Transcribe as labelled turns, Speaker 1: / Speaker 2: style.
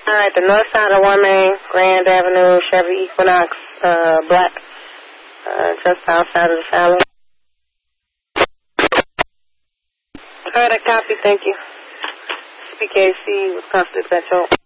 Speaker 1: All right, the north side of 1 Main, Grand Avenue, Chevy Equinox, black, just outside of the Fowler. All right, I copy, thank you. SPKC, Wisconsin Central.